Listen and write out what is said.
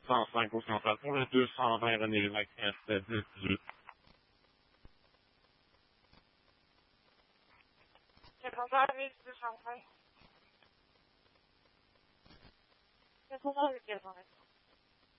105 au central pour le 220 René Lévesque, reste 10-18. 88 205. 88 205.